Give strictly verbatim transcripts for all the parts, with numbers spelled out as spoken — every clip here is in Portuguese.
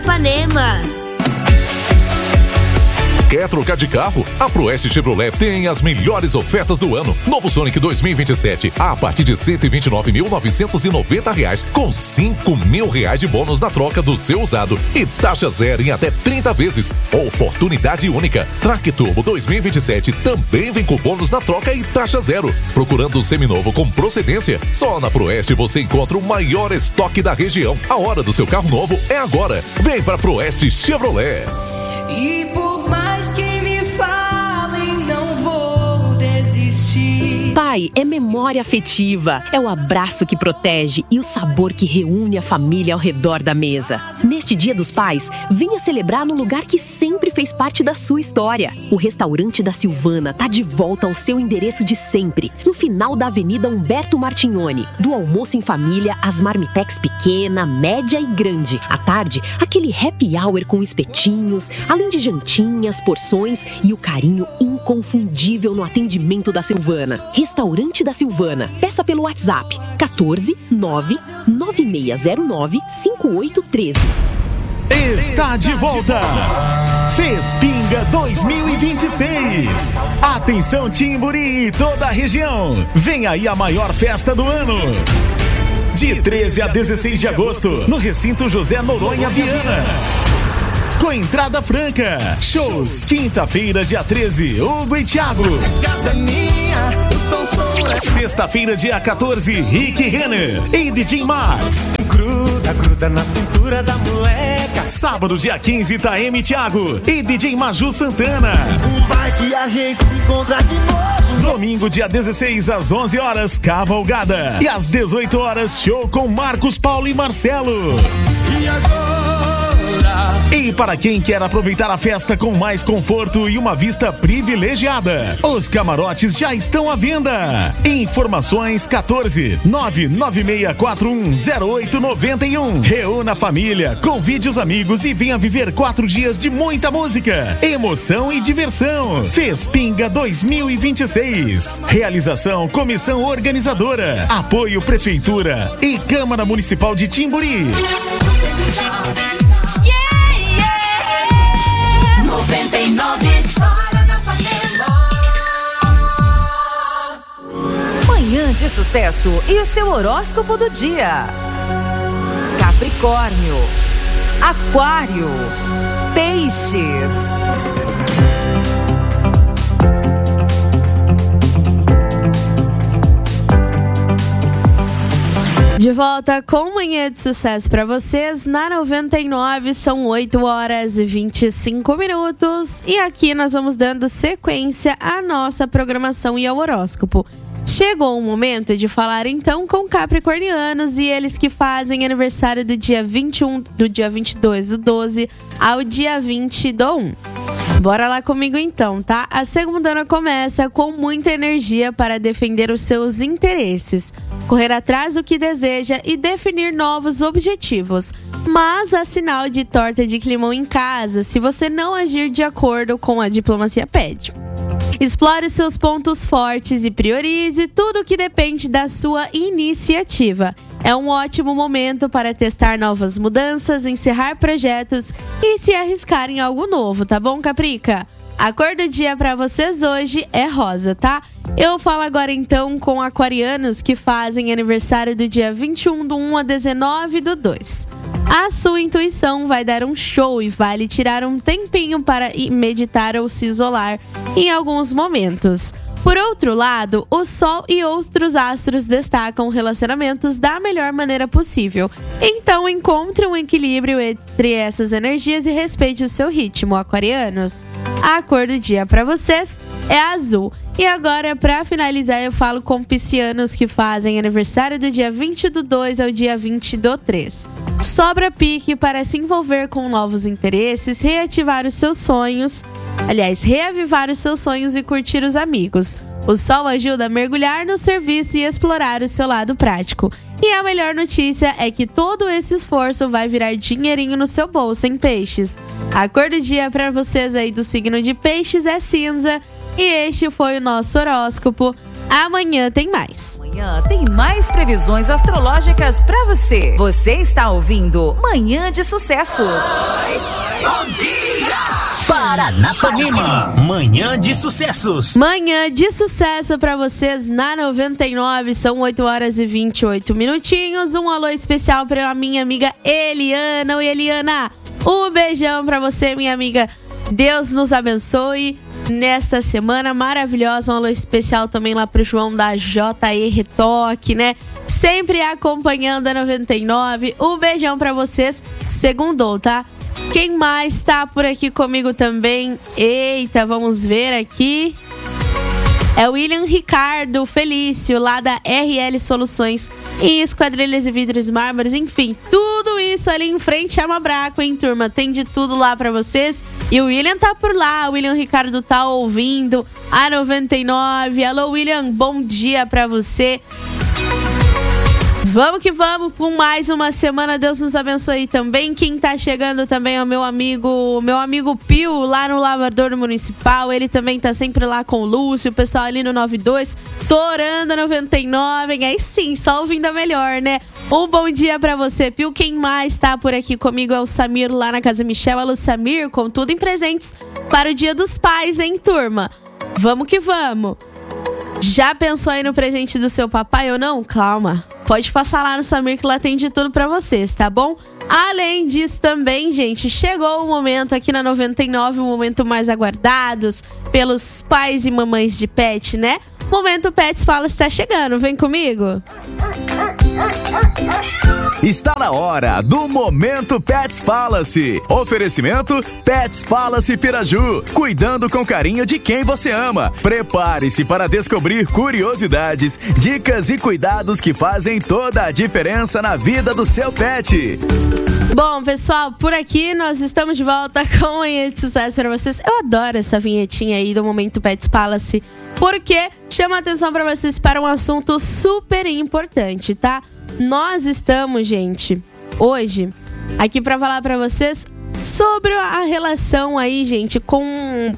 Ipanema. Quer trocar de carro? A Proeste Chevrolet tem as melhores ofertas do ano. Novo Sonic dois mil e vinte e sete a partir de cento e vinte e nove mil novecentos e noventa reais, com cinco mil reais de bônus na troca do seu usado e taxa zero em até trinta vezes. Oportunidade única. Track Turbo dois mil e vinte e sete também vem com bônus na troca e taxa zero. Procurando um seminovo com procedência? Só na Proeste você encontra o maior estoque da região. A hora do seu carro novo é agora. Vem pra Proeste Chevrolet. E por mais que me falem, não vou desistir. Pai é memória afetiva, é o abraço que protege e o sabor que reúne a família ao redor da mesa. Neste Dia dos Pais, venha celebrar no lugar que sempre fez parte da sua história. O Restaurante da Silvana tá de volta ao seu endereço de sempre, no final da Avenida Humberto Martignoni. Do almoço em família, as marmitex pequena, média e grande. À tarde, aquele happy hour com espetinhos, além de jantinhas, porções e o carinho inconfundível no atendimento da Silvana. Restaurante da Silvana. Peça pelo WhatsApp quatorze nove nove seis zero nove cinco oito um três. Está de volta! Fespinga dois mil e vinte e seis. Atenção Timburi e toda a região. Vem aí a maior festa do ano. De treze a dezesseis de agosto, no Recinto José Noronha Viana. Com entrada franca. Shows, quinta-feira, dia treze, Hugo e Thiago. Sexta-feira, dia quatorze, Rick Renner e D J Max. Gruda, gruda na cintura da moleca. Sábado, dia quinze, Taeme Thiago e D J Maju Santana. Vai que a gente se encontra de novo. Domingo, dia dezesseis, às onze horas, Cavalgada. E às dezoito horas, show com Marcos Paulo e Marcelo. E agora? E para quem quer aproveitar a festa com mais conforto e uma vista privilegiada, os camarotes já estão à venda. Informações quatorze nove nove seis quatro um zero oito nove um. Reúna a família, convide os amigos e venha viver quatro dias de muita música, emoção e diversão. Fespinga dois mil e vinte e seis. Realização Comissão Organizadora. Apoio Prefeitura e Câmara Municipal de Timburi. noventa e nove Hora da Panema. Manhã de sucesso e o seu horóscopo do dia. Capricórnio, Aquário, Peixes. De volta com Manhã de Sucesso para vocês na noventa e nove, são oito horas e vinte e cinco minutos e aqui nós vamos dando sequência à nossa programação e ao horóscopo. Chegou o momento de falar então com capricornianos e eles que fazem aniversário do dia vinte e um, do dia vinte e dois do doze ao dia vinte do um. Bora lá comigo então, tá? A segundona começa com muita energia para defender os seus interesses, correr atrás do que deseja e definir novos objetivos. Mas há sinal de torta de climão em casa se você não agir de acordo com a diplomacia pede. Explore os seus pontos fortes e priorize tudo que depende da sua iniciativa. É um ótimo momento para testar novas mudanças, encerrar projetos e se arriscar em algo novo, tá bom, Caprica? A cor do dia para vocês hoje é rosa, tá? Eu falo agora então com aquarianos que fazem aniversário do dia vinte e um do um a dezenove do dois. A sua intuição vai dar um show e vai lhe tirar um tempinho para meditar ou se isolar em alguns momentos. Por outro lado, o Sol e outros astros destacam relacionamentos da melhor maneira possível. Então, encontre um equilíbrio entre essas energias e respeite o seu ritmo, aquarianos. A cor do dia para vocês é azul. E agora, para finalizar, eu falo com piscianos que fazem aniversário do dia vinte do dois ao dia vinte do três. Sobra pique para se envolver com novos interesses, reativar os seus sonhos, aliás, reavivar os seus sonhos e curtir os amigos. O Sol ajuda a mergulhar no serviço e explorar o seu lado prático. E a melhor notícia é que todo esse esforço vai virar dinheirinho no seu bolso, em Peixes. A cor do dia para vocês aí do signo de Peixes é cinza. E este foi o nosso horóscopo. Amanhã tem mais. Amanhã tem mais previsões astrológicas pra você. Você está ouvindo Manhã de Sucesso. Bom dia! Paranapanema, Manhã de Sucessos. Manhã de sucesso pra vocês na noventa e nove, são oito horas e vinte e oito minutinhos. Um alô especial pra minha amiga Eliana. Oi, Eliana, um beijão pra você, minha amiga. Deus nos abençoe nesta semana maravilhosa. Um alô especial também lá pro João da J E Retoque, né? Sempre acompanhando a noventa e nove. Um beijão pra vocês. Segundou, tá? Quem mais tá por aqui comigo também? Eita, vamos ver aqui. É o William Ricardo Felício, lá da R L Soluções em esquadrilhas e vidros mármores. Enfim, tudo isso ali em frente a Mabraco, hein, turma? Tem de tudo lá pra vocês. E o William tá por lá, o William Ricardo tá ouvindo a noventa e nove. Alô, William, bom dia pra você. Vamos que vamos com mais uma semana. Deus nos abençoe também. Quem tá chegando também é o meu amigo, meu amigo Pio, lá no Lavrador Municipal. Ele também tá sempre lá com o Lúcio, o pessoal ali no noventa e dois, torando a noventa e nove. Aí sim, só ouvindo a melhor, né? Um bom dia pra você, Pio. Quem mais tá por aqui comigo é o Samir, lá na Casa Michel. Alô, Samir, com tudo em presentes para o Dia dos Pais, hein, turma? Vamos que vamos. Já pensou aí no presente do seu papai ou não? Calma, pode passar lá no Samir que lá tem de tudo pra vocês, tá bom? Além disso também, gente, chegou o momento aqui na noventa e nove, o momento mais aguardados pelos pais e mamães de pet, né? Momento Pets Fala está chegando, vem comigo. Está na hora do Momento Pets Palace. Oferecimento Pets Palace Piraju. Cuidando com carinho de quem você ama. Prepare-se para descobrir curiosidades, dicas e cuidados que fazem toda a diferença na vida do seu pet. Bom, pessoal, por aqui nós estamos de volta com Manhã de Sucesso para vocês. Eu adoro essa vinhetinha aí do Momento Pets Palace, porque chama a atenção para vocês para um assunto super importante, tá? Nós estamos, gente, hoje aqui para falar para vocês sobre a relação aí, gente, com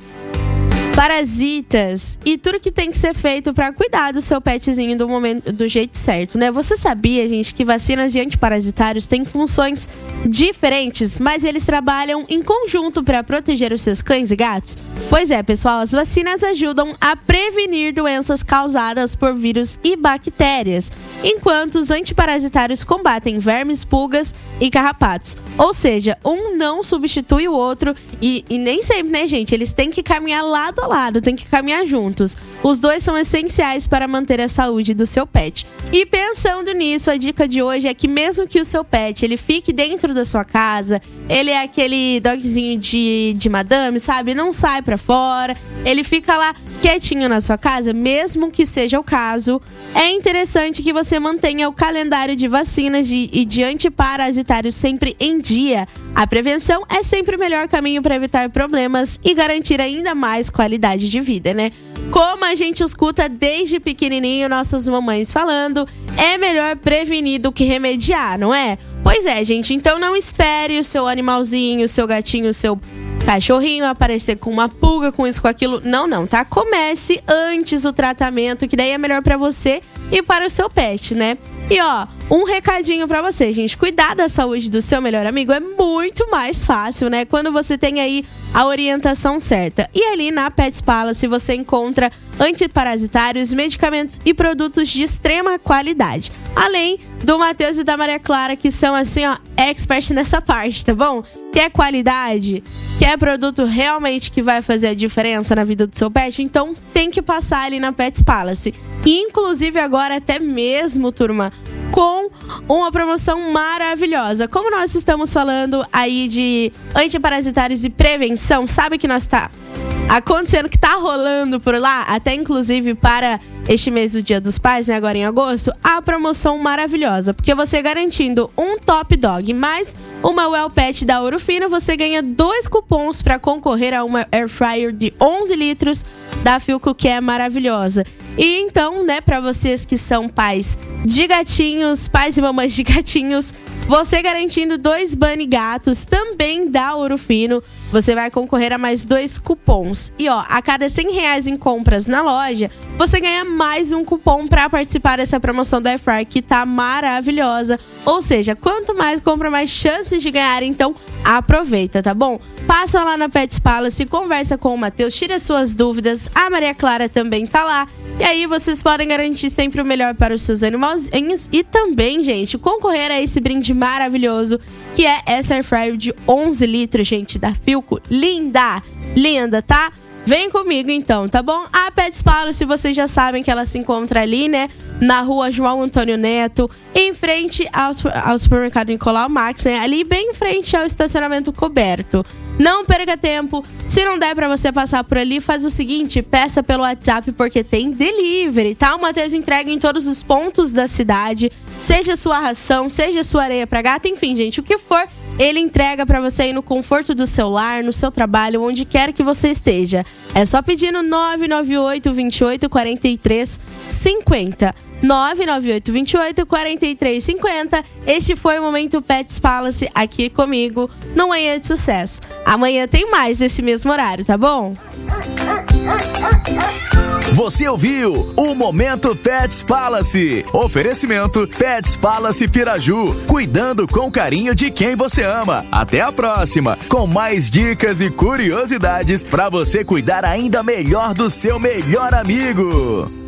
parasitas e tudo que tem que ser feito para cuidar do seu petzinho do momento, do jeito certo, né? Você sabia, gente, que vacinas e antiparasitários têm funções diferentes, mas eles trabalham em conjunto para proteger os seus cães e gatos? Pois é, pessoal, as vacinas ajudam a prevenir doenças causadas por vírus e bactérias, enquanto os antiparasitários combatem vermes, pulgas e carrapatos. Ou seja, um não substitui o outro e, e nem sempre, né, gente? Eles têm que caminhar lado a lado, têm que caminhar juntos. Os dois são essenciais para manter a saúde do seu pet. E pensando nisso, a dica de hoje é que mesmo que o seu pet ele fique dentro da sua casa, ele é aquele dogzinho de, de madame, sabe? Não sai pra fora, ele fica lá quietinho na sua casa, mesmo que seja o caso, é interessante que você mantenha o calendário de vacinas de, e de antiparasitários sempre em dia. A prevenção é sempre o melhor caminho para evitar problemas e garantir ainda mais qualidade de vida, né? Como a gente escuta desde pequenininho nossas mamães falando, é melhor prevenir do que remediar, não é? Pois é, gente, então não espere o seu animalzinho, o seu gatinho, o seu cachorrinho aparecer com uma pulga, com isso, com aquilo. Não, não, tá? Comece antes o tratamento, que daí é melhor pra você e para o seu pet, né? E ó, um recadinho pra você, gente. Cuidar da saúde do seu melhor amigo é muito mais fácil, né? Quando você tem aí a orientação certa. E ali na Pets Palace você encontra antiparasitários, medicamentos e produtos de extrema qualidade. Além do Matheus e da Maria Clara, que são assim, ó, experts nessa parte, tá bom? Quer qualidade? Quer produto realmente que vai fazer a diferença na vida do seu pet? Então tem que passar ali na Pets Palace. E inclusive agora até mesmo, turma, com uma promoção maravilhosa. Como nós estamos falando aí de antiparasitários e prevenção, sabe que nós tá acontecendo, que tá rolando por lá, até inclusive para este mês do Dia dos Pais, né, agora em agosto, a promoção maravilhosa, porque você garantindo um Top Dog mais uma Well Pet da Ouro Fino, você ganha dois cupons para concorrer a uma Air Fryer de onze litros da Philco, que é maravilhosa. E então, né, para vocês que são pais de gatinhos, pais e mamães de gatinhos, você garantindo dois Bunny gatos também da Ouro Fino, você vai concorrer a mais dois cupons. E ó, a cada cem reais em compras na loja, você ganha mais um cupom para participar dessa promoção da Airfryer, que tá maravilhosa. Ou seja, quanto mais compra, mais chances de ganhar. Então, aproveita, tá bom? Passa lá na Pets Palace, conversa com o Matheus, tira suas dúvidas. A Maria Clara também tá lá. E aí vocês podem garantir sempre o melhor para os seus animalzinhos e também, gente, concorrer a esse brinde maravilhoso, que é essa Airfryer de onze litros, gente, da Philco. Linda! Linda, tá? Vem comigo então, tá bom? A Pets Palace, vocês já sabem que ela se encontra ali, né? Na rua João Antônio Neto, em frente ao, ao supermercado Nicolau Max, né? Ali bem em frente ao estacionamento coberto. Não perca tempo. Se não der pra você passar por ali, faz o seguinte, peça pelo WhatsApp, porque tem delivery, tá? O Matheus entrega em todos os pontos da cidade, seja sua ração, seja sua areia pra gato, enfim, gente, o que for, ele entrega pra você aí no conforto do seu lar, no seu trabalho, onde quer que você esteja. É só pedir no nove nove oito, vinte e oito, quarenta e três, cinquenta. nove nove oito, vinte e oito, quarenta e três, cinquenta. Este foi o Momento Pets Palace aqui comigo no Manhã de Sucesso. Amanhã tem mais nesse mesmo horário, tá bom? Você ouviu o Momento Pets Palace. Oferecimento Pets Palace Piraju. Cuidando com carinho de quem você ama. Até a próxima, com mais dicas e curiosidades para você cuidar ainda melhor do seu melhor amigo.